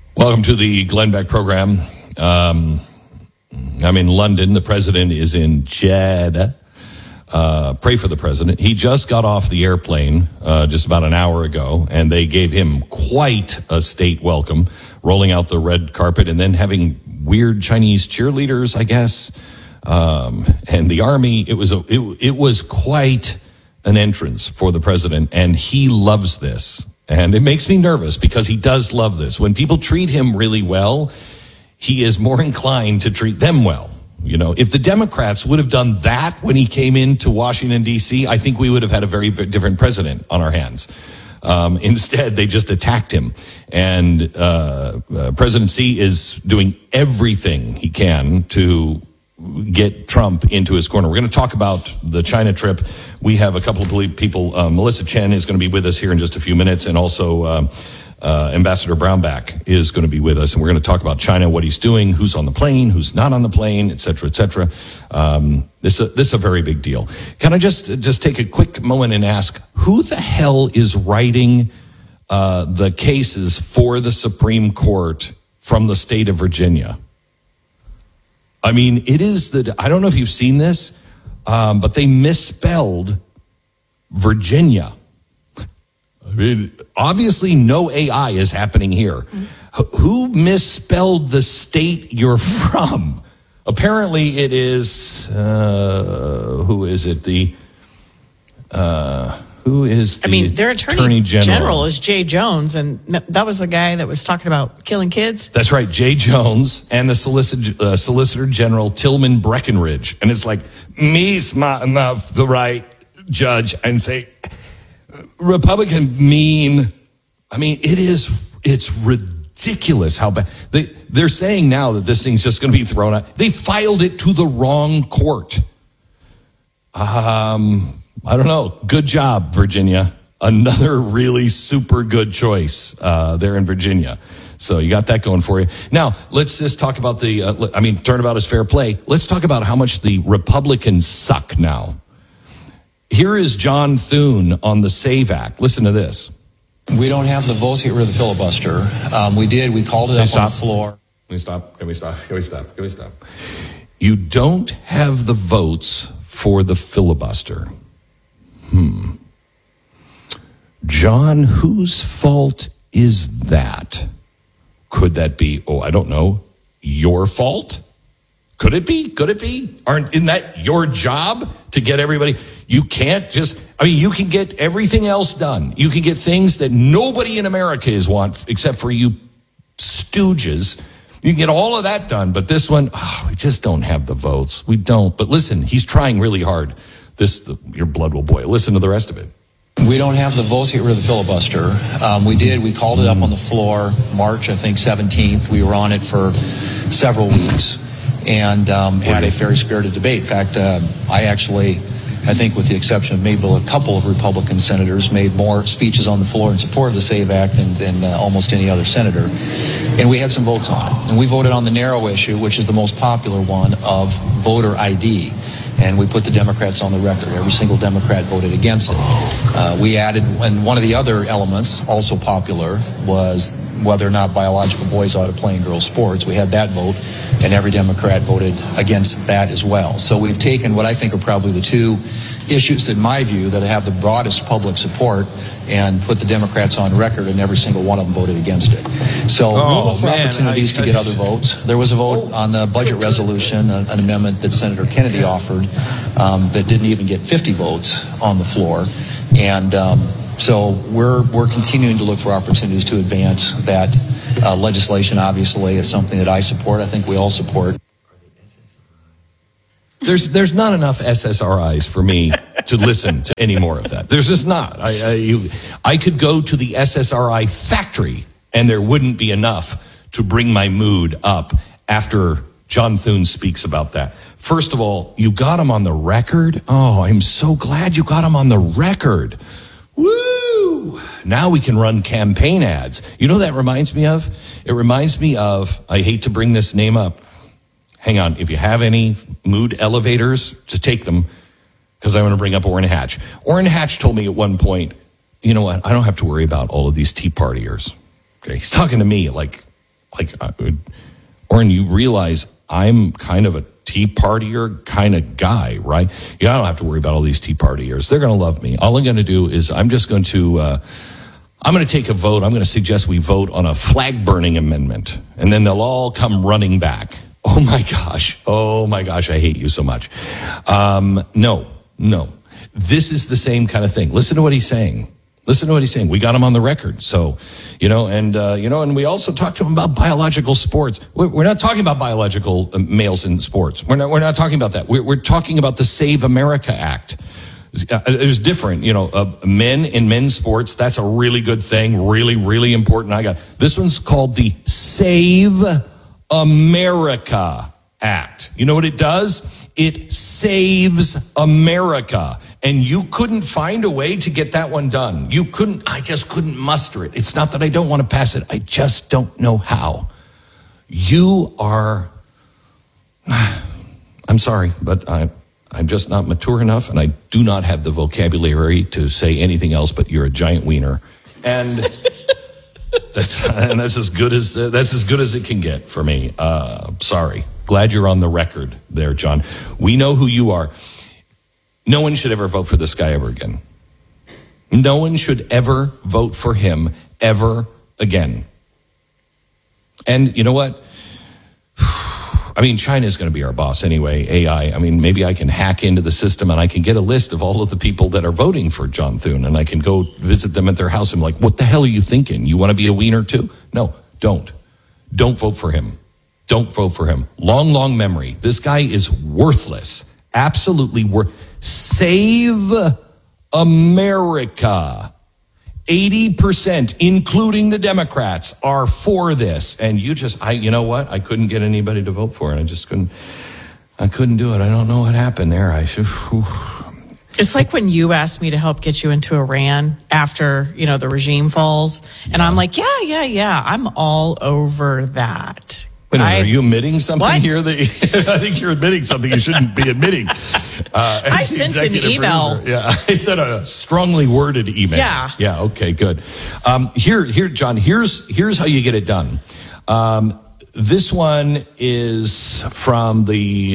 Welcome to the Glenn Beck program. I'm in London. The president is in Jeddah. Pray for the president. He just got off the airplane just about an hour ago, and they gave him quite a state welcome, rolling out the red carpet and then having weird Chinese cheerleaders, I guess, and the army. It was quite an entrance for the president, and he loves this. And it makes me nervous because he does love this. When people treat him really well, he is more inclined to treat them well. You know, if the Democrats would have done that when he came into Washington, D.C., I think we would have had a very different president on our hands. Instead, they just attacked him. And President Xi is doing everything he can to get Trump into his corner. We're going to talk about the China trip. We have a couple of people. Melissa Chen is going to be with us here in just a few minutes, and also Ambassador Brownback is going to be with us, and we're going to talk about China, what he's doing, who's on the plane, who's not on the plane, et cetera, et cetera. This is a very big deal. Can I just take a quick moment and ask, who the hell is writing the cases for the Supreme Court from the state of Virginia? I mean, it is I don't know if you've seen this, but they misspelled Virginia. I mean, obviously no AI is happening here. Who misspelled the state you're from? Apparently it is, who is it? Who is the their attorney general is Jay Jones, and that was the guy that was talking about killing kids. That's right, Jay Jones, and the Solicitor General Tillman Breckenridge. And it's like, me smart enough to write judge and say, Republican mean. I mean, it's ridiculous how bad. They're saying now that this thing's just going to be thrown out. They filed it to the wrong court. I don't know. Good job, Virginia. Another really super good choice there in Virginia. So you got that going for you. Now, let's just talk about turnabout is fair play. Let's talk about how much the Republicans suck now. Here is John Thune on the SAVE Act. Listen to this. We don't have the votes to get rid of the filibuster. We called it up on the floor. Can we stop? You don't have the votes for the filibuster. John, whose fault is that? Could that be, I don't know, your fault? Could it be? Isn't that your job to get everybody? You can't you can get everything else done. You can get things that nobody in America want except for you stooges. You can get all of that done, but this one, we just don't have the votes. We don't. But listen, he's trying really hard. Your blood will boil. Listen to the rest of it. We don't have the votes to get rid of the filibuster. We called it up on the floor March, I think, 17th. We were on it for several weeks and had a very spirited debate. In fact, I think with the exception of maybe a couple of Republican senators, made more speeches on the floor in support of the SAVE Act than almost any other senator. And we had some votes on it. And we voted on the narrow issue, which is the most popular one, of voter ID. And we put the Democrats on the record. Every single Democrat voted against it. We added, and one of the other elements, also popular, was whether or not biological boys ought to play in girls' sports. We had that vote, and every Democrat voted against that as well. So we've taken what I think are probably the two issues, in my view, that have the broadest public support and put the Democrats on record, and every single one of them voted against it. So we'll look for opportunities to get other votes. There was a vote on the budget resolution, an amendment that Senator Kennedy offered that didn't even get 50 votes on the floor. And so we're continuing to look for opportunities to advance that legislation. Obviously, it's something that I support. I think we all support. There's not enough SSRIs for me to listen to any more of that. There's just not. I could go to the SSRI factory and there wouldn't be enough to bring my mood up after John Thune speaks about that. First of all, you got him on the record. Oh, I'm so glad you got him on the record. Woo! Now we can run campaign ads. You know what that reminds me of? It reminds me of, I hate to bring this name up. Hang on. If you have any mood elevators, just take them, because I want to bring up Orrin Hatch. Orrin Hatch told me at one point, you know what? I don't have to worry about all of these Tea Partiers. Okay. He's talking to me like Orrin, you realize I'm kind of a Tea Partier kind of guy, right? I don't have to worry about all these Tea Partiers. They're going to love me. All I'm going to do is I'm going to take a vote. I'm going to suggest we vote on a flag burning amendment, and then they'll all come running back. Oh my gosh, I hate you so much. No. This is the same kind of thing. Listen to what he's saying. We got him on the record. So, and we also talked to him about biological sports. We're not talking about biological males in sports. We're not talking about that. We're talking about the Save America Act. There's different, men in men's sports. That's a really good thing. Really, really important. This one's called the Save America Act. You know what it does? It saves America. And you couldn't find a way to get that one done. I just couldn't muster it. It's not that I don't want to pass it. I just don't know how. I'm sorry, but I'm just not mature enough, and I do not have the vocabulary to say anything else but you're a giant wiener. And that's as good as it can get for me. Sorry. Glad you're on the record there, John. We know who you are. No one should ever vote for this guy ever again. No one should ever vote for him ever again. And you know what? China is going to be our boss anyway, AI. Maybe I can hack into the system and I can get a list of all of the people that are voting for John Thune, and I can go visit them at their house and be like, what the hell are you thinking? You want to be a wiener too? No, don't. Don't vote for him. Don't vote for him. Long memory. This guy is worthless. Absolutely worthless. Save America. 80%, including the Democrats, are for this. And you know what? I couldn't get anybody to vote for it. I couldn't do it. I don't know what happened there. It's like when you asked me to help get you into Iran after, the regime falls. And I'm like, yeah. I'm all over that. Wait a minute, are you admitting something here? What? I think you're admitting something you shouldn't be admitting. I sent an email. Producer. Yeah, I sent a strongly worded email. Yeah. Yeah. Okay. Good. Here, John. Here's how you get it done. This one is from the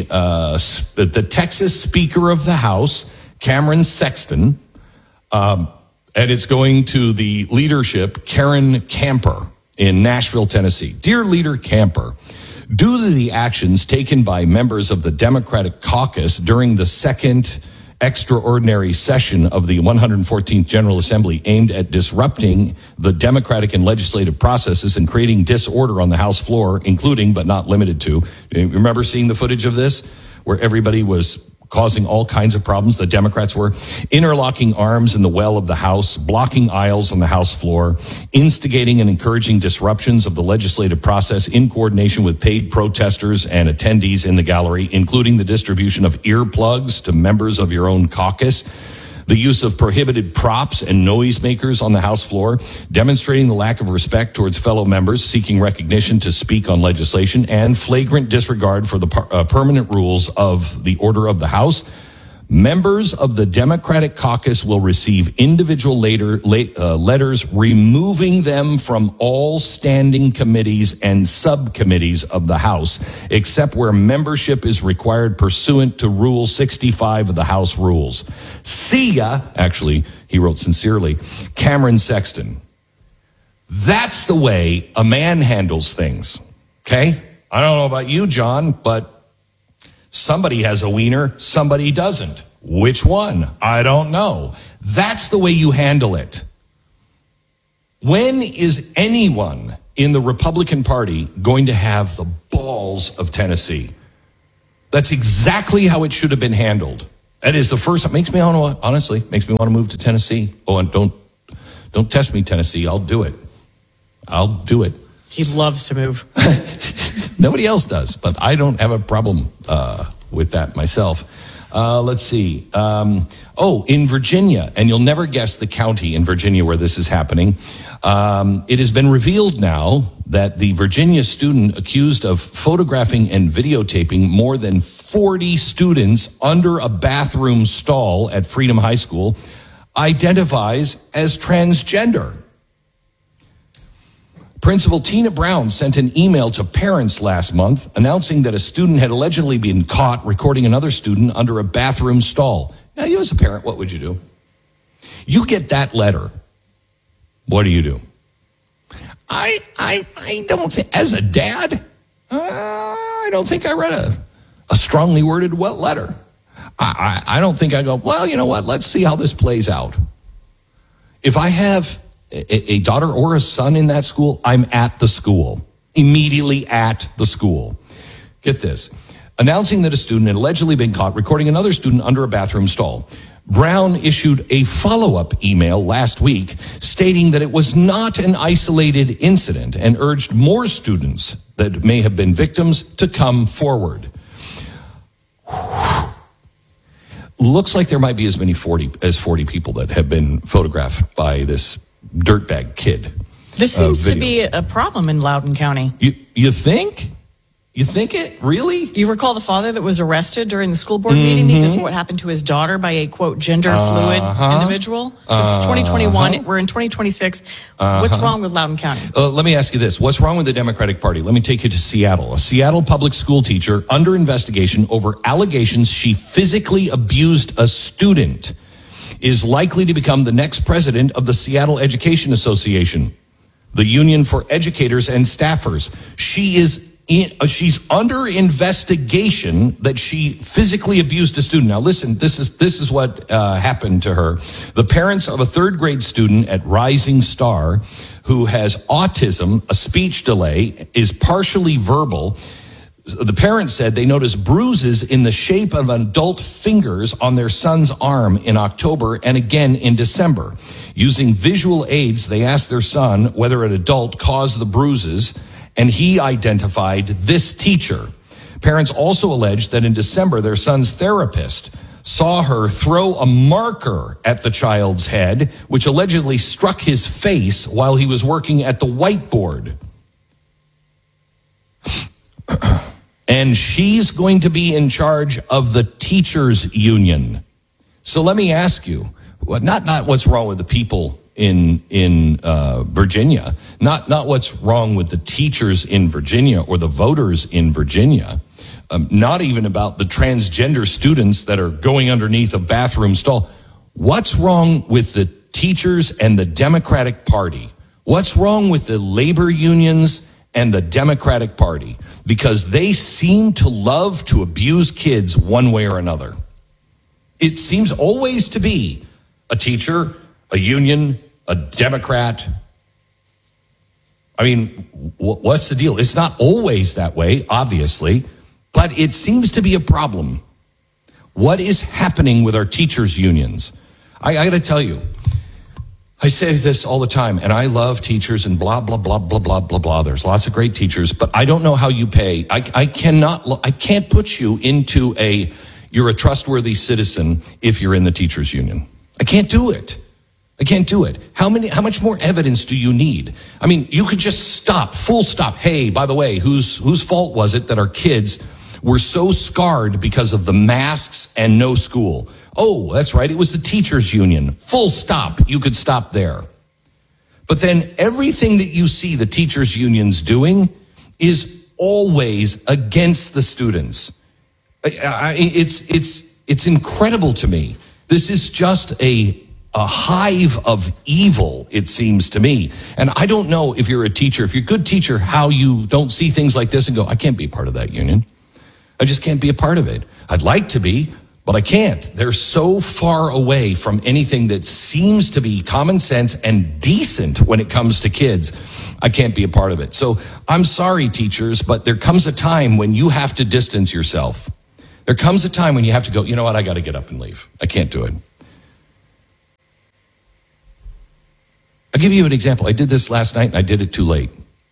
Texas Speaker of the House, Cameron Sexton, and it's going to the leadership, Karen Camper, in Nashville, Tennessee. Dear Leader Camper, due to the actions taken by members of the Democratic caucus during the second extraordinary session of the 114th General Assembly aimed at disrupting the democratic and legislative processes and creating disorder on the House floor, including but not limited to, remember seeing the footage of this where everybody was causing all kinds of problems? The Democrats were interlocking arms in the well of the House, blocking aisles on the House floor, instigating and encouraging disruptions of the legislative process in coordination with paid protesters and attendees in the gallery, including the distribution of earplugs to members of your own caucus, the use of prohibited props and noisemakers on the House floor, demonstrating the lack of respect towards fellow members seeking recognition to speak on legislation, and flagrant disregard for the permanent rules of the order of the House. Members of the Democratic caucus will receive individual letters removing them from all standing committees and subcommittees of the House, except where membership is required pursuant to Rule 65 of the House rules. See ya. Actually, he wrote sincerely, Cameron Sexton. That's the way a man handles things. Okay? I don't know about you, John, but somebody has a wiener, somebody doesn't. Which one? I don't know. That's the way you handle it. When is anyone in the Republican Party going to have the balls of Tennessee? That's exactly how it should have been handled. That is the first. It makes me want to move to Tennessee. Oh, and don't test me, Tennessee. I'll do it. He loves to move. Nobody else does, but I don't have a problem with that myself. Let's see. In Virginia, and you'll never guess the county in Virginia where this is happening. It has been revealed now that the Virginia student accused of photographing and videotaping more than 40 students under a bathroom stall at Freedom High School identifies as transgender. Principal Tina Brown sent an email to parents last month announcing that a student had allegedly been caught recording another student under a bathroom stall. Now, you as a parent, what would you do? You get that letter. What do you do? I don't think, as a dad, I don't think I read a strongly worded letter. I don't think I go, well, you know what, let's see how this plays out. If I have a daughter or a son in that school, I'm at the school, immediately at the school. Get this. Announcing that a student had allegedly been caught recording another student under a bathroom stall. Brown issued a follow-up email last week stating that it was not an isolated incident and urged more students that may have been victims to come forward. Looks like there might be as many 40 people that have been photographed by this dirtbag kid. This seems to be a problem in Loudoun County. You think? You think it? Really? You recall the father that was arrested during the school board meeting because of what happened to his daughter by a, quote, gender-fluid individual? This is 2021. We're in 2026. What's wrong with Loudoun County? Let me ask you this. What's wrong with the Democratic Party? Let me take you to Seattle. A Seattle public school teacher under investigation over allegations she physically abused a student is likely to become the next president of the Seattle Education Association, the union for educators and staffers. She's under investigation that she physically abused a student. Now listen, this is what happened to her. The parents of a third grade student at Rising Star who has autism, a speech delay, is partially verbal. The parents said they noticed bruises in the shape of adult fingers on their son's arm in October and again in December. Using visual aids, they asked their son whether an adult caused the bruises, and he identified this teacher. Parents also alleged that in December, their son's therapist saw her throw a marker at the child's head, which allegedly struck his face while he was working at the whiteboard. And she's going to be in charge of the teachers union. So let me ask you, not what's wrong with the people in Virginia, not what's wrong with the teachers in Virginia or the voters in Virginia, not even about the transgender students that are going underneath a bathroom stall. What's wrong with the teachers and the Democratic Party? What's wrong with the labor unions and the Democratic Party? Because they seem to love to abuse kids one way or another. It seems always to be a teacher, a union, a Democrat. I mean, what's the deal? It's not always that way, obviously, but it seems to be a problem. What is happening with our teachers' unions? I got to tell you, I say this all the time, and I love teachers and blah, blah, blah, blah, blah, blah, blah. There's lots of great teachers, but I don't know how you pay. I can't put you into you're a trustworthy citizen if you're in the teachers union. I can't do it. How much more evidence do you need? I mean, you could just full stop. Hey, by the way, whose fault was it that our kids were so scarred because of the masks and no school? Oh, that's right. It was the teachers union. Full stop. You could stop there. But then everything that you see the teachers unions doing is always against the students. It's incredible to me. This is just a hive of evil, it seems to me. And I don't know if you're a teacher, if you're a good teacher, how you don't see things like this and go, I can't be a part of that union. I just can't be a part of it. I'd like to be, but I can't. They're so far away from anything that seems to be common sense and decent when it comes to kids. I can't be a part of it. So I'm sorry, teachers, but there comes a time when you have to distance yourself. There comes a time when you have to go, you know what, I got to get up and leave. I can't do it. I'll give you an example. I did this last night and I did it too late.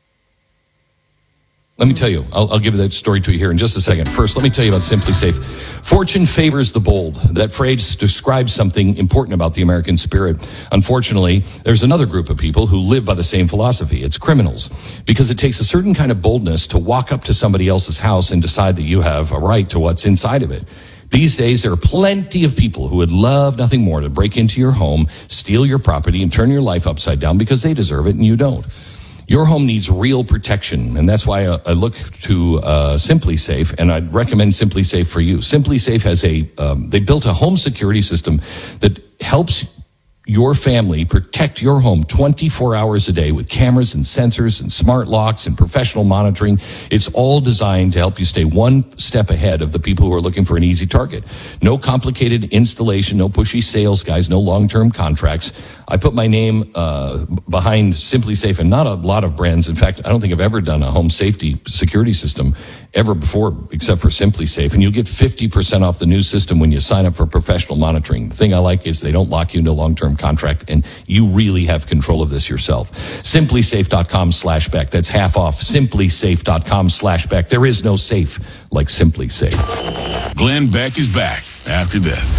Let me tell you, I'll give that story to you here in just a second. First, let me tell you about Simply Safe. Fortune favors the bold. That phrase describes something important about the American spirit. Unfortunately, there's another group of people who live by the same philosophy. It's criminals. Because it takes a certain kind of boldness to walk up to somebody else's house and decide that you have a right to what's inside of it. These days, there are plenty of people who would love nothing more to break into your home, steal your property, and turn your life upside down because they deserve it and you don't. Your home needs real protection, and that's why I look to Simply Safe, and I'd recommend Simply Safe for you. Simply Safe has they built a home security system that helps your family protect your home 24 hours a day with cameras and sensors and smart locks and professional monitoring. It's all designed to help you stay one step ahead of the people who are looking for an easy target. No complicated installation, no pushy sales guys, no long-term contracts. I put my name behind Simply Safe and not a lot of brands. In fact, I don't think I've ever done a home safety security system ever before except for Simply Safe. And you'll get 50% off the new system when you sign up for professional monitoring. The thing I like is they don't lock you into a long-term contract, and you really have control of this yourself. SimplySafe.com/Beck. That's half off. SimplySafe.com/Beck. There is no safe like Simply Safe. Glenn Beck is back after this.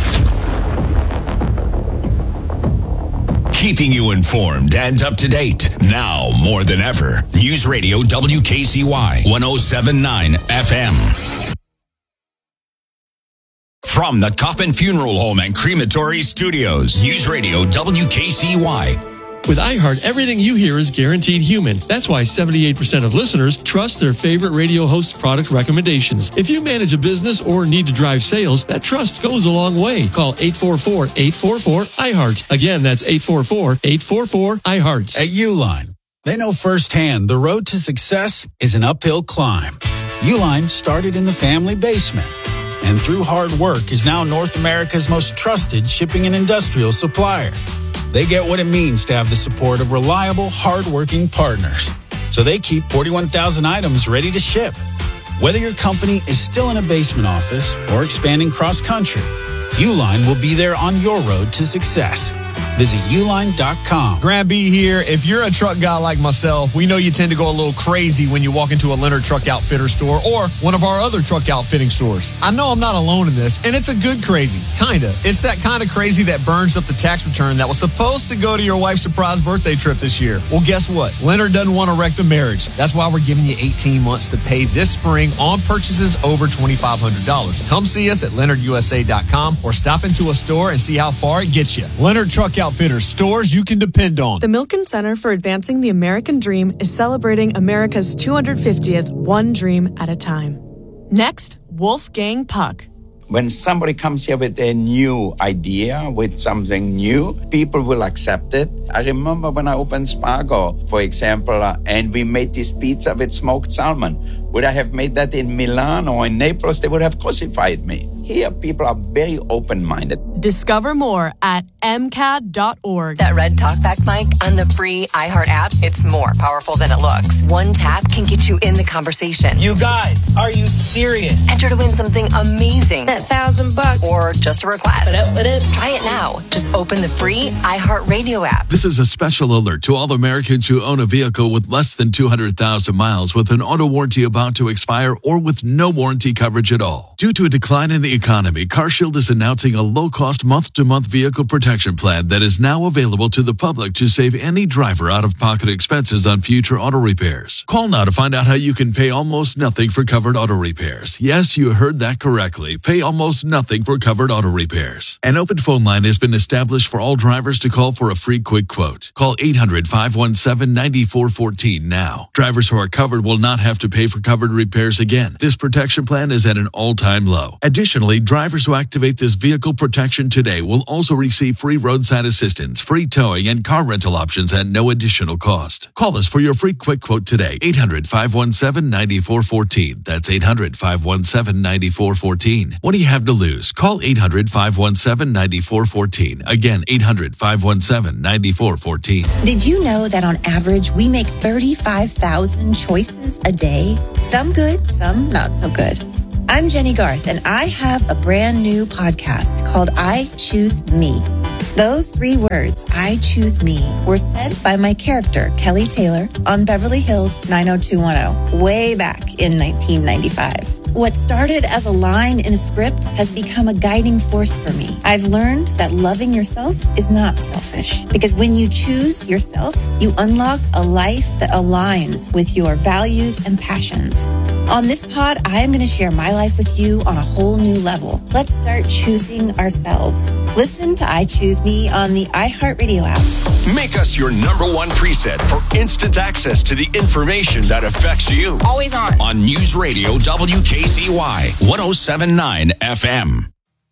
Keeping you informed and up to date. Now more than ever. News Radio WKCY 107.9 FM. From the Coffin Funeral Home and Crematory Studios. News Radio WKCY. With iHeart, everything you hear is guaranteed human. That's why 78% of listeners trust their favorite radio host's product recommendations. If you manage a business or need to drive sales, that trust goes a long way. Call 844-844-iHeart. Again, that's 844-844-iHeart. At Uline, they know firsthand the road to success is an uphill climb. Uline started in the family basement, and through hard work is now North America's most trusted shipping and industrial supplier. They get what it means to have the support of reliable, hard-working partners. So they keep 41,000 items ready to ship. Whether your company is still in a basement office or expanding cross-country, Uline will be there on your road to success. Visit uline.com. Grant B here. If you're a truck guy like myself, we know you tend to go a little crazy when you walk into a Leonard Truck Outfitter store or one of our other truck outfitting stores. I know I'm not alone in this, and it's a good crazy. Kinda. It's that kind of crazy that burns up the tax return that was supposed to go to your wife's surprise birthday trip this year. Well, guess what? Leonard doesn't want to wreck the marriage. That's why we're giving you 18 months to pay this spring on purchases over $2,500. Come see us at LeonardUSA.com or stop into a store and see how far it gets you. Leonard Truck Outfitters, stores you can depend on. The Milken Center for Advancing the American Dream is celebrating America's 250th One Dream at a Time. Next, Wolfgang Puck. When somebody comes here with a new idea, with something new, people will accept it. I remember when I opened Spargo, for example, and we made this pizza with smoked salmon. Would I have made that in Milan or in Naples? They would have crucified me. Here, people are very open-minded. Discover more at MCAD.org. That red talkback mic on the free iHeart app, it's more powerful than it looks. One tap can get you in the conversation. You guys, are you serious? Enter to win something amazing. That $1,000. Or just a request. Try it now. Just open the free iHeart Radio app. This is a special alert to all Americans who own a vehicle with less than 200,000 miles with an auto warranty about to expire or with no warranty coverage at all. Due to a decline in the economy, CarShield is announcing a low-cost month-to-month vehicle protection plan that is now available to the public to save any driver out-of-pocket expenses on future auto repairs. Call now to find out how you can pay almost nothing for covered auto repairs. Yes, you heard that correctly. Pay almost nothing for covered auto repairs. An open phone line has been established for all drivers to call for a free quick quote. Call 800-517-9414 now. Drivers who are covered will not have to pay for covered repairs again. This protection plan is at an all-time low. Additionally, drivers who activate this vehicle protection today will also receive free roadside assistance, free towing, and car rental options at no additional cost. Call us for your free quick quote today. 800-517-9414. That's 800-517-9414. What do you have to lose? Call 800-517-9414. Again, 800-517-9414. Did you know that on average, we make 35,000 choices a day? Some good, some not so good. I'm Jenny Garth, and I have a brand new podcast called I Choose Me. Those 3 words, I choose me, were said by my character, Kelly Taylor, on Beverly Hills 90210, way back in 1995. What started as a line in a script has become a guiding force for me. I've learned that loving yourself is not selfish, because when you choose yourself, you unlock a life that aligns with your values and passions. On this pod, I am going to share my life with you on a whole new level. Let's start choosing ourselves. Listen to I Choose Me on the iHeartRadio app. Make us your number one preset for instant access to the information that affects you. Always on. On News Radio WKCY 107.9 FM.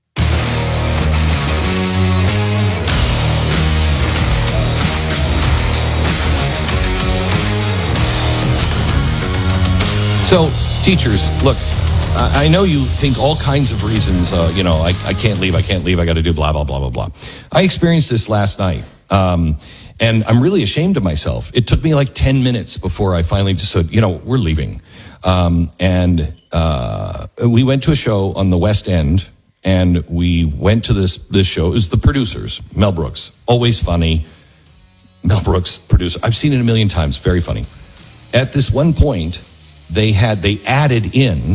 So, teachers, look, I know you think all kinds of reasons, I can't leave, I got to do blah, blah, blah, blah, blah. I experienced this last night, and I'm really ashamed of myself. It took me like 10 minutes before I finally just said, we're leaving. And we went to a show on the West End, and we went to this show. It was The Producers, Mel Brooks, always funny. Mel Brooks, producer. I've seen it a million times, very funny. At this one point, they added in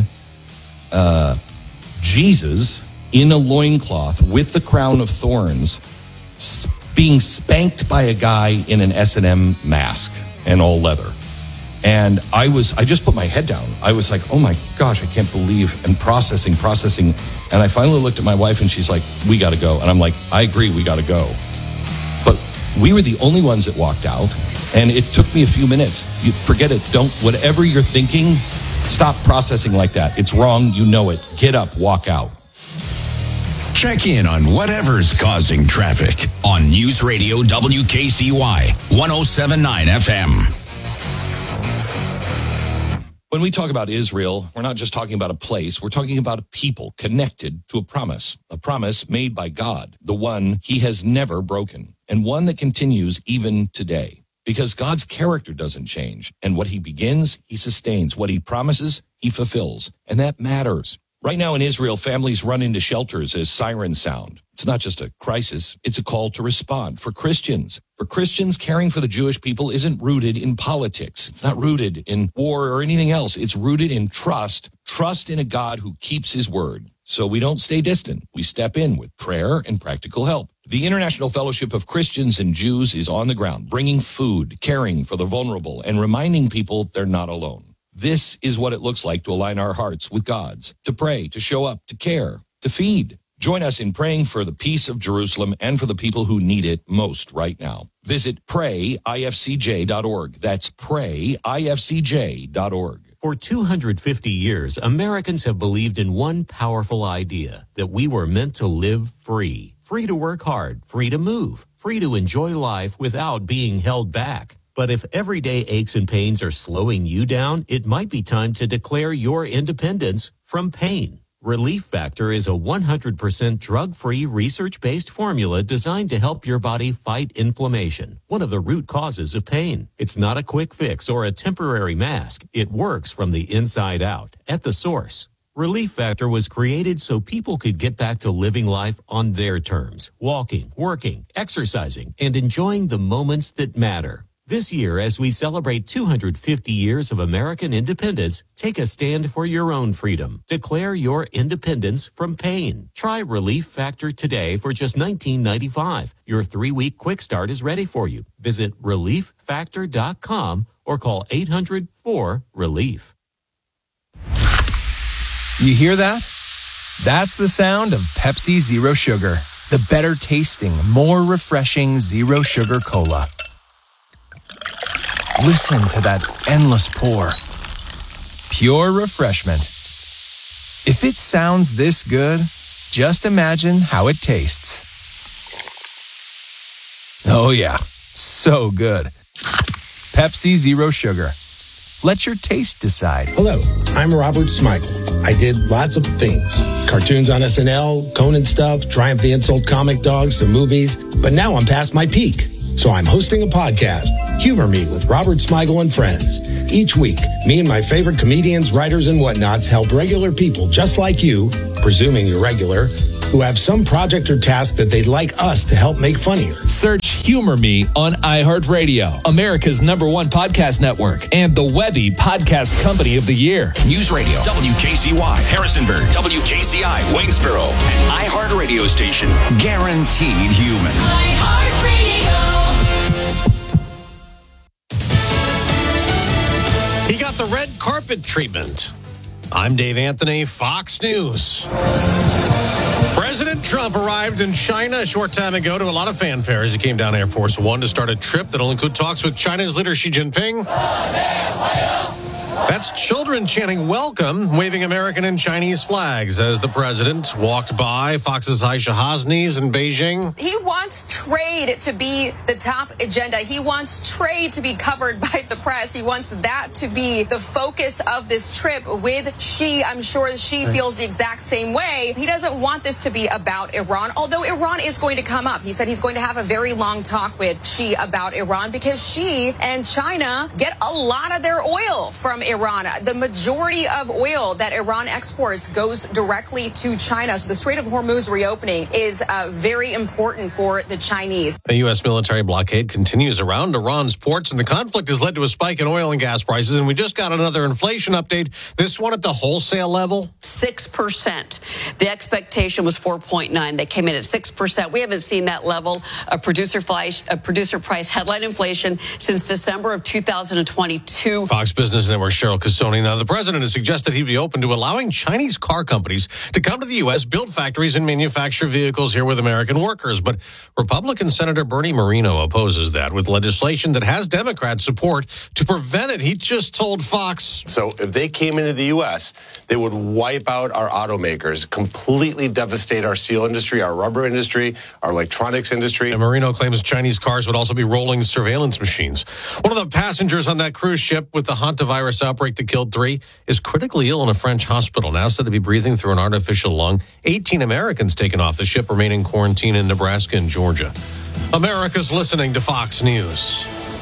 Jesus in a loincloth with the crown of thorns being spanked by a guy in an S&M mask and all leather. And I just put my head down. I was like, oh my gosh, I can't believe, and processing. And I finally looked at my wife and she's like, we got to go. And I'm like, I agree, we got to go. But we were the only ones that walked out. And it took me a few minutes. You forget it. Whatever you're thinking, stop processing like that. It's wrong. You know it. Get up, walk out. Check in on whatever's causing traffic on News Radio WKCY 107.9 FM. When we talk about Israel, we're not just talking about a place. We're talking about a people connected to a promise made by God, the one he has never broken, and one that continues even today. Because God's character doesn't change, and what he begins, he sustains. What he promises, he fulfills, and that matters. Right now in Israel, families run into shelters as sirens sound. It's not just a crisis, it's a call to respond. For Christians, caring for the Jewish people isn't rooted in politics. It's not rooted in war or anything else. It's rooted in trust in a God who keeps his word. So we don't stay distant. We step in with prayer and practical help. The International Fellowship of Christians and Jews is on the ground, bringing food, caring for the vulnerable, and reminding people they're not alone. This is what it looks like to align our hearts with God's, to pray, to show up, to care, to feed. Join us in praying for the peace of Jerusalem and for the people who need it most right now. Visit prayifcj.org. That's prayifcj.org. For 250 years, Americans have believed in one powerful idea, that we were meant to live free. Free to work hard, free to move, free to enjoy life without being held back. But if everyday aches and pains are slowing you down, it might be time to declare your independence from pain. Relief Factor is a 100% drug-free, research-based formula designed to help your body fight inflammation, one of the root causes of pain. It's not a quick fix or a temporary mask. It works from the inside out, at the source. Relief Factor was created so people could get back to living life on their terms, walking, working, exercising, and enjoying the moments that matter. This year, as we celebrate 250 years of American independence, take a stand for your own freedom. Declare your independence from pain. Try Relief Factor today for just $19.95. Your 3-week quick start is ready for you. Visit relieffactor.com or call 800-4-RELIEF. You hear that? That's the sound of Pepsi Zero Sugar, the better tasting, more refreshing Zero Sugar Cola. Listen to that endless pour. Pure refreshment. If it sounds this good, just imagine how it tastes. Oh yeah, so good. Pepsi Zero Sugar. Let your taste decide. Hello, I'm Robert Smigel. I did lots of things. Cartoons on SNL, Conan stuff, Triumph the Insult Comic Dogs, some movies. But now I'm past my peak. So I'm hosting a podcast, Humor Me with Robert Smigel and Friends. Each week, me and my favorite comedians, writers, and whatnots help regular people just like you, presuming you're regular, who have some project or task that they'd like us to help make funnier. Search Humor Me on iHeartRadio, America's #1 podcast network, and the Webby Podcast Company of the Year. News Radio, WKCY, Harrisonburg, WKCI, Waynesboro, and iHeartRadio station, guaranteed human. iHeartRadio. He got the red carpet treatment. I'm Dave Anthony, Fox News. President Trump arrived in China a short time ago to a lot of fanfare as he came down Air Force One to start a trip that'll include talks with China's leader Xi Jinping. That's children chanting welcome, waving American and Chinese flags as the president walked by Fox's Aisha Hasni's in Beijing. He wants trade to be the top agenda. He wants trade to be covered by the press. He wants that to be the focus of this trip with Xi. I'm sure Xi feels the exact same way. He doesn't want this to be about Iran, although Iran is going to come up. He said he's going to have a very long talk with Xi about Iran because Xi and China get a lot of their oil from Iran. The majority of oil that Iran exports goes directly to China. So the Strait of Hormuz reopening is very important for the Chinese. A U.S. military blockade continues around Iran's ports, and the conflict has led to a spike in oil and gas prices. And we just got another inflation update, this one at the wholesale level. 6%. The expectation was 4.9. They came in at 6%. We haven't seen that level of producer price headline inflation since December of 2022. Fox Business Network Cheryl Casoni. Now, the president has suggested he'd be open to allowing Chinese car companies to come to the U.S., build factories, and manufacture vehicles here with American workers. But Republican Senator Bernie Moreno opposes that with legislation that has Democrat support to prevent it. He just told Fox. So if they came into the U.S., they would wipe out our automakers, completely devastate our steel industry, our rubber industry, our electronics industry. And Moreno claims Chinese cars would also be rolling surveillance machines. One of the passengers on that cruise ship with the hantavirus outbreak that killed 3 is critically ill in a French hospital, now said to be breathing through an artificial lung. 18 Americans taken off the ship remain in quarantine in Nebraska and Georgia. America's listening to Fox News.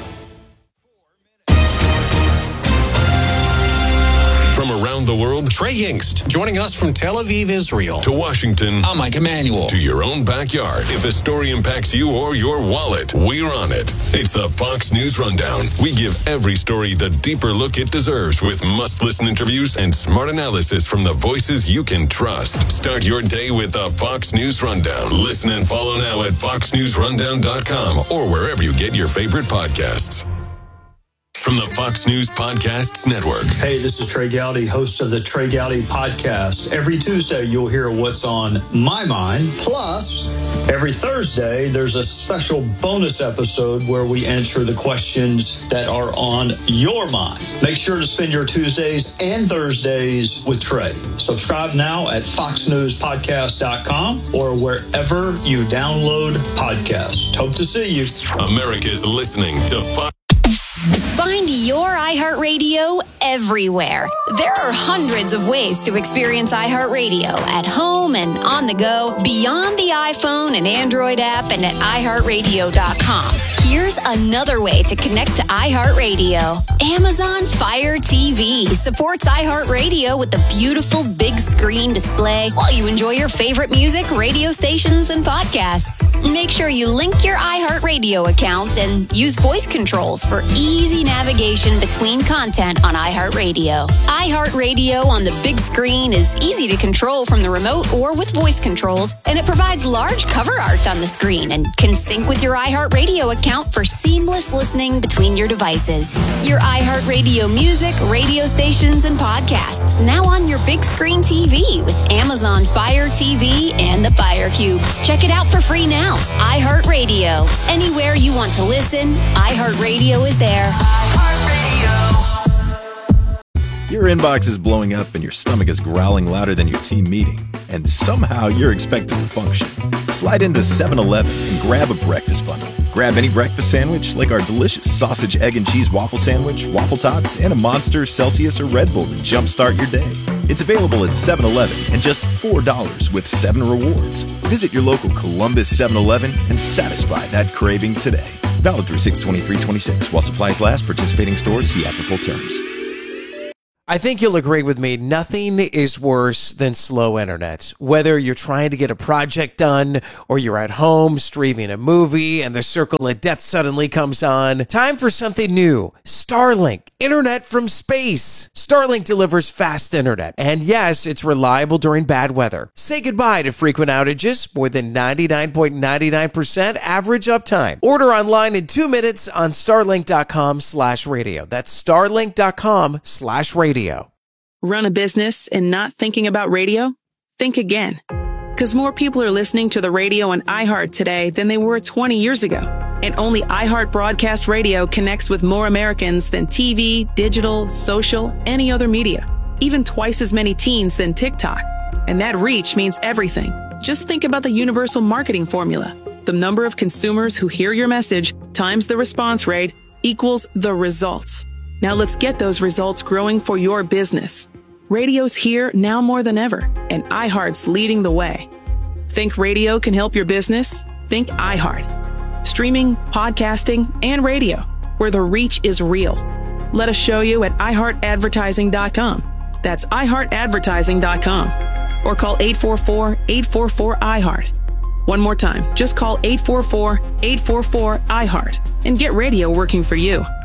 From around the world, Trey Yingst joining us from Tel Aviv, Israel. To Washington, I'm Mike Emanuel. To your own backyard. If a story impacts you or your wallet, we're on it. It's the Fox News Rundown. We give every story the deeper look it deserves with must-listen interviews and smart analysis from the voices you can trust. Start your day with the Fox News Rundown. Listen and follow now at foxnewsrundown.com or wherever you get your favorite podcasts. From the Fox News Podcasts Network. Hey, this is Trey Gowdy, host of the Trey Gowdy Podcast. Every Tuesday, you'll hear what's on my mind. Plus, every Thursday, there's a special bonus episode where we answer the questions that are on your mind. Make sure to spend your Tuesdays and Thursdays with Trey. Subscribe now at foxnewspodcast.com or wherever you download podcasts. Hope to see you. America's listening to Fox. Find your iHeartRadio everywhere. There are hundreds of ways to experience iHeartRadio at home and on the go, beyond the iPhone and Android app and at iHeartRadio.com. Here's another way to connect to iHeartRadio. Amazon Fire TV supports iHeartRadio with a beautiful big screen display while you enjoy your favorite music, radio stations, and podcasts. Make sure you link your iHeartRadio account and use voice controls for easy navigation between content on iHeartRadio. iHeartRadio on the big screen is easy to control from the remote or with voice controls, and it provides large cover art on the screen and can sync with your iHeartRadio account for seamless listening between your devices. Your iHeartRadio music, radio stations, and podcasts now on your big screen TV with Amazon Fire TV and the Fire Cube. Check it out for free now. iHeartRadio. Anywhere you want to listen, iHeartRadio is there. Your inbox is blowing up and your stomach is growling louder than your team meeting, and somehow you're expected to function. Slide into 7-Eleven and grab a breakfast bundle. Grab any breakfast sandwich like our delicious sausage, egg, and cheese waffle sandwich, waffle tots, and a Monster, Celsius, or Red Bull to jumpstart your day. It's available at 7-Eleven and just $4 with 7 rewards. Visit your local Columbus 7-Eleven and satisfy that craving today. Valid through 6/23/26 while supplies last. Participating stores, see app for full terms. I think you'll agree with me, nothing is worse than slow internet. Whether you're trying to get a project done or you're at home streaming a movie and the circle of death suddenly comes on, time for something new. Starlink, internet from space. Starlink delivers fast internet, and yes, it's reliable during bad weather. Say goodbye to frequent outages, more than 99.99% average uptime. Order online in 2 minutes on starlink.com/radio. That's starlink.com/radio. Run a business and not thinking about radio? Think again. Because more people are listening to the radio on iHeart today than they were 20 years ago. And only iHeart Broadcast Radio connects with more Americans than TV, digital, social, any other media. Even twice as many teens than TikTok. And that reach means everything. Just think about the universal marketing formula. The number of consumers who hear your message times the response rate equals the results. Now let's get those results growing for your business. Radio's here now more than ever, and iHeart's leading the way. Think radio can help your business? Think iHeart. Streaming, podcasting, and radio, where the reach is real. Let us show you at iHeartAdvertising.com. That's iHeartAdvertising.com. Or call 844-844-iHeart. One more time, just call 844-844-iHeart and get radio working for you.